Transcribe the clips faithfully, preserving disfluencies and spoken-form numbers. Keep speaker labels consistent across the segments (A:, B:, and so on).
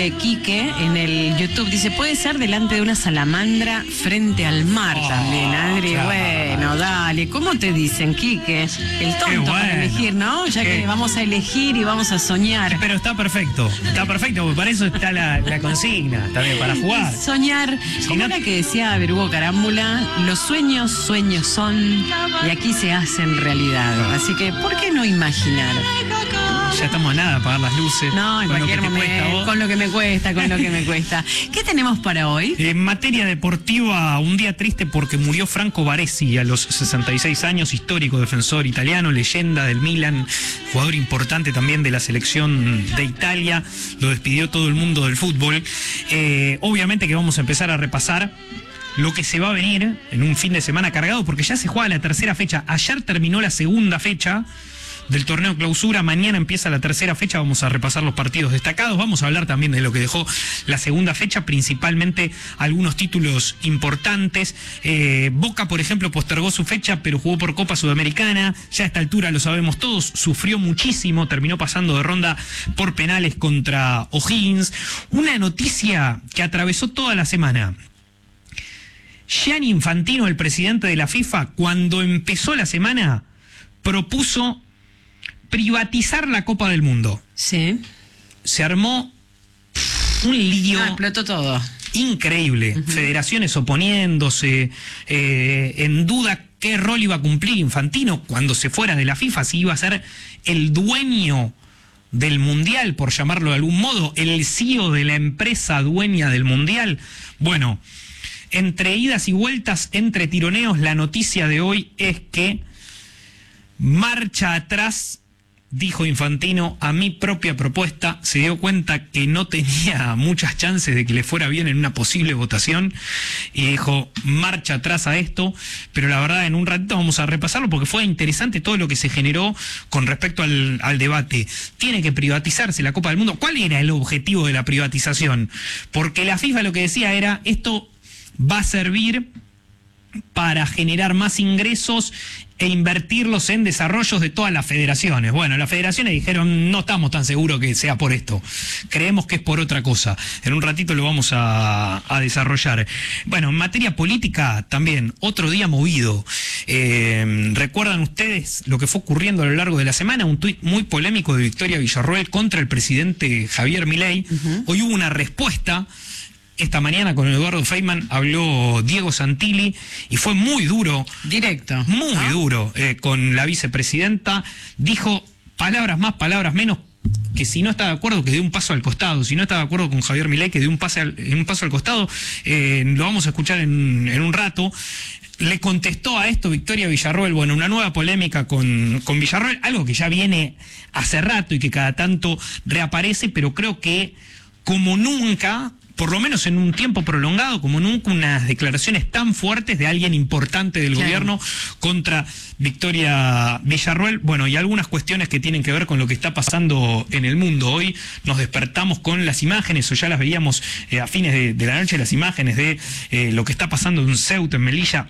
A: Quique en el YouTube dice, puede ser delante de una salamandra frente al mar oh, también, Adri. Claro. Bueno, dale, ¿cómo te dicen, Quique? El tonto bueno, para elegir, ¿no? Ya que vamos a elegir y vamos a soñar.
B: Pero está perfecto, está perfecto, porque para eso está la, la consigna, también para jugar.
A: Soñar, si como no... era que decía Verbo Carámbula, los sueños, sueños son, y aquí se hacen realidad. Así que, ¿por qué no imaginar?
B: Ya estamos a nada, apagar las luces.
A: No, en cualquier momento, con lo que me cuesta, con lo que me cuesta. ¿Qué tenemos para hoy?
B: En materia deportiva, un día triste porque murió Franco Baresi a los sesenta y seis años, histórico defensor italiano, leyenda del Milan, jugador importante también de la selección de Italia. Lo despidió todo el mundo del fútbol. Eh, obviamente que vamos a empezar a repasar lo que se va a venir en un fin de semana cargado, porque ya se juega la tercera fecha. Ayer terminó la segunda fecha del torneo clausura, mañana empieza la tercera fecha, vamos a repasar los partidos destacados, vamos a hablar también de lo que dejó la segunda fecha, principalmente algunos títulos importantes. eh, Boca, por ejemplo, postergó su fecha, pero jugó por Copa Sudamericana, ya a esta altura lo sabemos todos, sufrió muchísimo, terminó pasando de ronda por penales contra O'Higgins. Una noticia que atravesó toda la semana: Gianni Infantino, el presidente de la FIFA, cuando empezó la semana, propuso privatizar la Copa del Mundo.
A: Sí.
B: Se armó un lío.
A: Ah, explotó todo.
B: Increíble. Uh-huh. Federaciones oponiéndose, eh, en duda qué rol iba a cumplir Infantino cuando se fuera de la FIFA, si iba a ser el dueño del Mundial, por llamarlo de algún modo, el C E O de la empresa dueña del Mundial. Bueno, entre idas y vueltas, entre tironeos, la noticia de hoy es que marcha atrás, dijo Infantino, a mi propia propuesta. Se dio cuenta que no tenía muchas chances de que le fuera bien en una posible votación y dijo, marcha atrás a esto. Pero la verdad, en un ratito vamos a repasarlo porque fue interesante todo lo que se generó con respecto al, al debate. ¿Tiene que privatizarse la Copa del Mundo? ¿Cuál era el objetivo de la privatización? Porque la FIFA lo que decía era, esto va a servir para generar más ingresos e invertirlos en desarrollos de todas las federaciones. Bueno, las federaciones dijeron, no estamos tan seguros que sea por esto, creemos que es por otra cosa. En un ratito lo vamos a, a desarrollar. Bueno, en materia política también, otro día movido. Eh, ¿Recuerdan ustedes lo que fue ocurriendo a lo largo de la semana? Un tuit muy polémico de Victoria Villarroel contra el presidente Javier Milei. Uh-huh. Hoy hubo una respuesta. Esta mañana con Eduardo Feynman habló Diego Santilli y fue muy duro.
A: Directo.
B: Muy
A: ¿no? duro
B: eh, con la vicepresidenta. Dijo palabras más, palabras menos, que si no está de acuerdo que dé un paso al costado, si no está de acuerdo con Javier Milei que dé un, pase al, un paso al costado. Eh, lo vamos a escuchar en, en un rato. Le contestó a esto Victoria Villarroel, bueno, una nueva polémica con, con Villarroel, algo que ya viene hace rato y que cada tanto reaparece, pero creo que como nunca, por lo menos en un tiempo prolongado, como nunca, unas declaraciones tan fuertes de alguien importante del claro. gobierno contra Victoria Villarroel. Bueno, y algunas cuestiones que tienen que ver con lo que está pasando en el mundo. Hoy nos despertamos con las imágenes, o ya las veíamos eh, a fines de, de la noche, las imágenes de eh, lo que está pasando en Ceuta, en Melilla,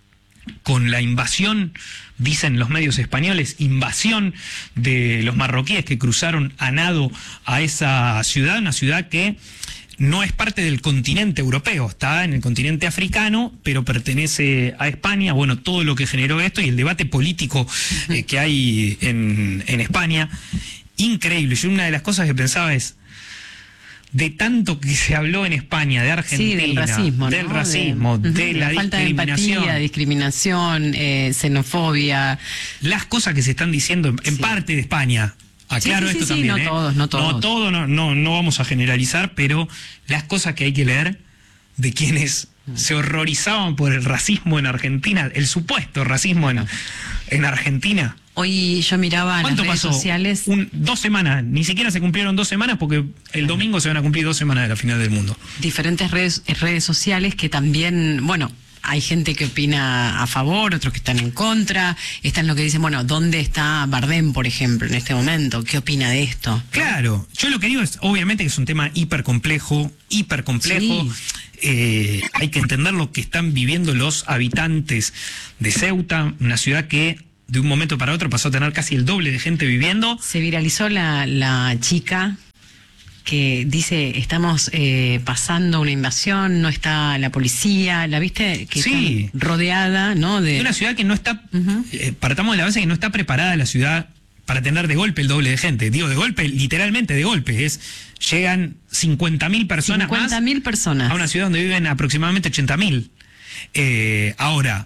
B: con la invasión, dicen los medios españoles, invasión de los marroquíes que cruzaron a nado a esa ciudad, una ciudad que no es parte del continente europeo, está en el continente africano, pero pertenece a España. Bueno, todo lo que generó esto y el debate político eh, que hay en, en España, increíble. Yo una de las cosas que pensaba es, de tanto que se habló en España de Argentina,
A: sí, del racismo,
B: del,
A: ¿no?
B: racismo, de, de la, la
A: falta
B: discriminación,
A: de empatía, discriminación, eh, xenofobia,
B: las cosas que se están diciendo en, en sí. parte de España. Aclaro
A: sí, sí,
B: esto
A: sí,
B: también,
A: sí, no
B: ¿eh?
A: todos, no todos.
B: No todo, no, no, no vamos a generalizar, pero las cosas que hay que leer de quienes mm. se horrorizaban por el racismo en Argentina, el supuesto racismo en, en Argentina.
A: Hoy yo miraba en las redes
B: pasó?
A: sociales.
B: Un, dos semanas, ni siquiera se cumplieron dos semanas porque el domingo se van a cumplir dos semanas de la final del mundo.
A: Diferentes redes, redes sociales que también, bueno, hay gente que opina a favor, otros que están en contra. Están lo que dicen, bueno, ¿dónde está Bardem, por ejemplo, en este momento? ¿Qué opina de esto?
B: Claro, yo lo que digo es, obviamente que es un tema hiper complejo, hiper complejo. Sí. Eh, hay que entender lo que están viviendo los habitantes de Ceuta, una ciudad que de un momento para otro pasó a tener casi el doble de gente viviendo.
A: Se viralizó la, la chica que dice, estamos eh, pasando una invasión, no está la policía, ¿la viste? Que
B: sí.
A: está rodeada, ¿no? De...
B: de una ciudad que no está,
A: uh-huh.
B: eh, partamos de la base que no está preparada la ciudad para tener de golpe el doble de gente. Digo, de golpe, literalmente de golpe. Es, llegan cincuenta mil personas
A: cincuenta mil personas
B: a una ciudad donde viven aproximadamente ochenta mil. Eh, ahora,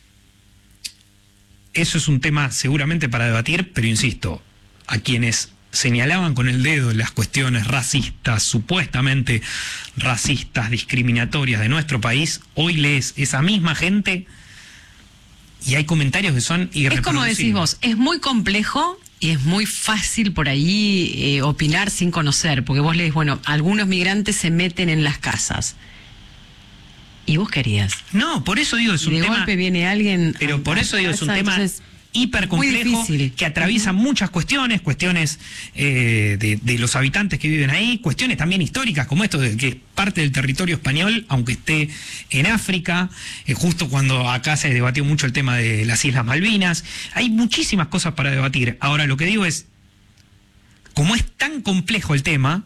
B: eso es un tema seguramente para debatir, pero insisto, a quienes señalaban con el dedo las cuestiones racistas, supuestamente racistas, discriminatorias de nuestro país, hoy lees esa misma gente y hay comentarios que son irreproducibles.
A: Es como decís vos, es muy complejo y es muy fácil por ahí eh, opinar sin conocer, porque vos lees, bueno, algunos migrantes se meten en las casas. ¿Y vos querías?
B: No, por eso digo, es un
A: y de
B: tema...
A: golpe viene alguien...
B: Pero por eso digo, es un tema hiper complejo que atraviesa muchas cuestiones, cuestiones eh, de, de los habitantes que viven ahí, cuestiones también históricas como esto de que es parte del territorio español, aunque esté en África, eh, justo cuando acá se debatió mucho el tema de las Islas Malvinas. Hay muchísimas cosas para debatir. Ahora, lo que digo es, como es tan complejo el tema,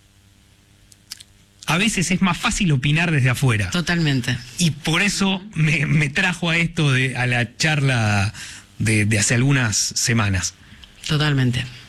B: a veces es más fácil opinar desde afuera.
A: Totalmente.
B: Y por eso me, me trajo a esto, de, a la charla de, de hace algunas semanas.
A: Totalmente.